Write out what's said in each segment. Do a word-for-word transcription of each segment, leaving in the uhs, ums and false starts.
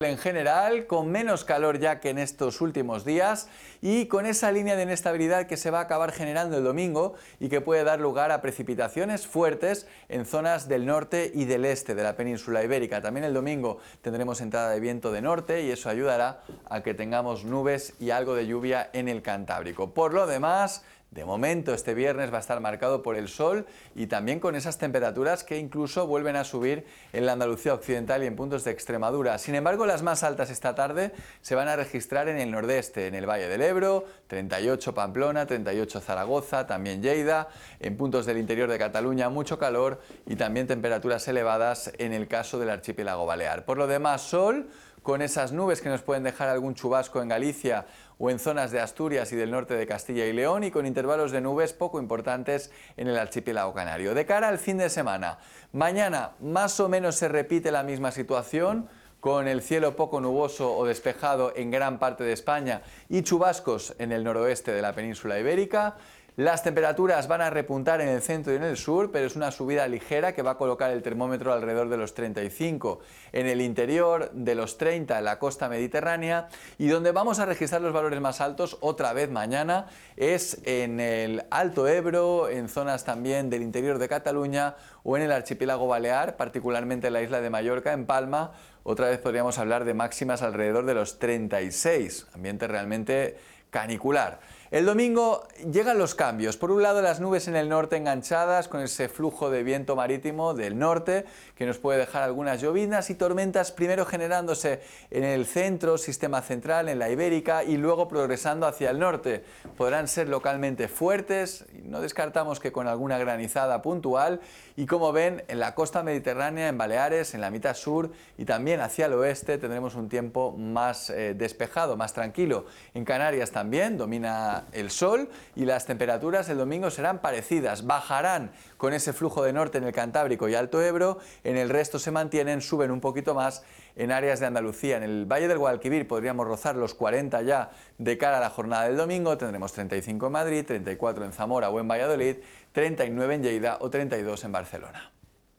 En general, con menos calor ya que en estos últimos días y con esa línea de inestabilidad que se va a acabar generando el domingo y que puede dar lugar a precipitaciones fuertes en zonas del norte y del este de la península ibérica. También el domingo tendremos entrada de viento de norte y eso ayudará a que tengamos nubes y algo de lluvia en el Cantábrico. Por lo demás, de momento este viernes va a estar marcado por el sol y también con esas temperaturas que incluso vuelven a subir en la Andalucía occidental y en puntos de Extremadura. Sin embargo, las más altas esta tarde se van a registrar en el nordeste, en el Valle del Ebro, treinta y ocho Pamplona, treinta y ocho Zaragoza, también Lleida, en puntos del interior de Cataluña mucho calor y también temperaturas elevadas en el caso del archipiélago balear. Por lo demás, sol con esas nubes que nos pueden dejar algún chubasco en Galicia o en zonas de Asturias y del norte de Castilla y León y con intervalos de nubes poco importantes en el archipiélago canario. De cara al fin de semana, mañana más o menos se repite la misma situación, con el cielo poco nuboso o despejado en gran parte de España y chubascos en el noroeste de la península ibérica. Las temperaturas van a repuntar en el centro y en el sur, pero es una subida ligera que va a colocar el termómetro alrededor de los treinta y cinco en el interior, de los treinta en la costa mediterránea, y donde vamos a registrar los valores más altos otra vez mañana es en el Alto Ebro, en zonas también del interior de Cataluña o en el archipiélago balear, particularmente en la isla de Mallorca, en Palma. Otra vez podríamos hablar de máximas alrededor de los treinta y seis, ambiente realmente canicular. El domingo llegan los cambios. Por un lado, las nubes en el norte enganchadas con ese flujo de viento marítimo del norte que nos puede dejar algunas lloviznas y tormentas, primero generándose en el centro, sistema central, en la ibérica y luego progresando hacia el norte. Podrán ser localmente fuertes, y no descartamos que con alguna granizada puntual, y como ven, en la costa mediterránea, en Baleares, en la mitad sur y también hacia el oeste tendremos un tiempo más eh, despejado, más tranquilo. En Canarias también domina el sol y las temperaturas el domingo serán parecidas, bajarán con ese flujo de norte en el Cantábrico y Alto Ebro, en el resto se mantienen, suben un poquito más en áreas de Andalucía. En el Valle del Guadalquivir podríamos rozar los cuarenta ya de cara a la jornada del domingo, tendremos treinta y cinco en Madrid, treinta y cuatro en Zamora o en Valladolid, treinta y nueve en Lleida o treinta y dos en Barcelona.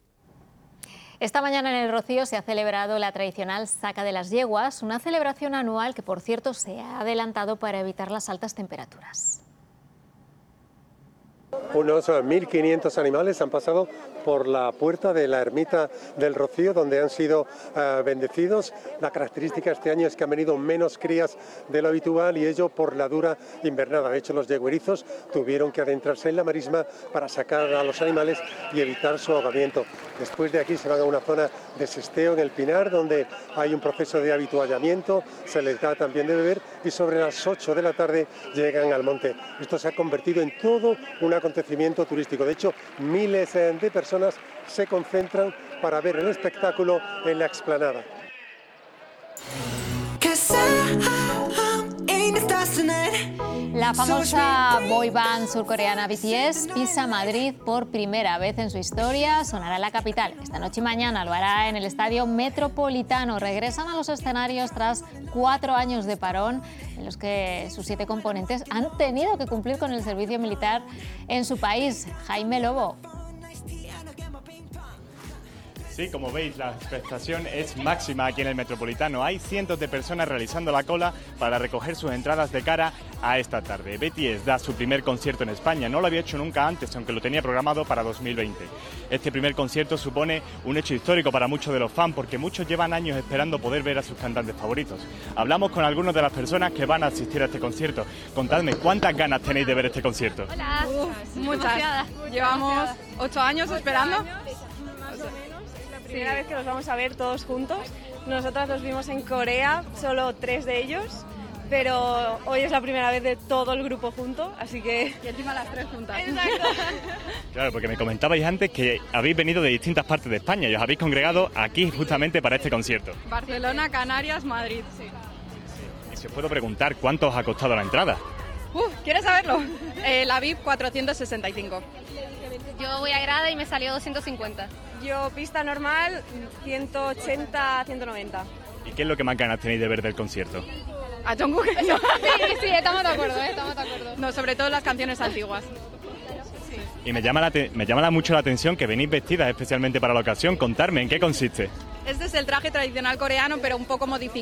Esta mañana en El Rocío se ha celebrado la tradicional Saca de las Yeguas, una celebración anual que, por cierto, se ha adelantado para evitar las altas temperaturas. Unos mil quinientos animales han pasado por la puerta de la ermita del Rocío, donde han sido uh, bendecidos. La característica este año es que han venido menos crías de lo habitual y ello por la dura invernada. De hecho, los yeguerizos tuvieron que adentrarse en la marisma para sacar a los animales y evitar su ahogamiento. Después de aquí se van a una zona de sesteo en el Pinar, donde hay un proceso de habituallamiento, se les da también de beber y sobre las ocho de la tarde llegan al monte. Esto se ha convertido en todo un acontecimiento turístico. De hecho, miles de personas se concentran para ver el espectáculo en la explanada. La famosa boy band surcoreana B T S pisa Madrid por primera vez en su historia. Sonará en la capital esta noche y mañana, lo hará en el Estadio Metropolitano. Regresan a los escenarios tras cuatro años de parón en los que sus siete componentes han tenido que cumplir con el servicio militar en su país. Jaime Lobo. Sí, como veis, la expectación es máxima aquí en el Metropolitano. Hay cientos de personas realizando la cola para recoger sus entradas de cara a esta tarde. B T S da su primer concierto en España. No lo había hecho nunca antes, aunque lo tenía programado para dos mil veinte. Este primer concierto supone un hecho histórico para muchos de los fans, porque muchos llevan años esperando poder ver a sus cantantes favoritos. Hablamos con algunas de las personas que van a asistir a este concierto. Contadme, ¿cuántas ganas tenéis de ver este concierto? Hola. Uf, muchas. Llevamos ocho años esperando. Primera vez que los vamos a ver todos juntos. Nosotras los vimos en Corea, solo tres de ellos, pero hoy es la primera vez de todo el grupo junto, así que... Y encima las tres juntas. Exacto. Claro, porque me comentabais antes que habéis venido de distintas partes de España y os habéis congregado aquí justamente para este concierto. Barcelona, Canarias, Madrid, sí. Y si os puedo preguntar, ¿cuánto os ha costado la entrada? Uf, ¿quieres saberlo? Eh, la V I P cuatrocientos sesenta y cinco. Yo voy a grada y me salió doscientos cincuenta. Yo pista normal, ciento ochenta, ciento noventa. ¿Y qué es lo que más ganas tenéis de ver del concierto? ¿A Jungkook? No. Sí, sí, estamos de acuerdo, ¿eh? estamos de acuerdo. No, sobre todo las canciones antiguas. Y me llama, la me llama mucho la atención que venís vestidas especialmente para la ocasión. Contarme, ¿en qué consiste? Este es el traje tradicional coreano, pero un poco modificado.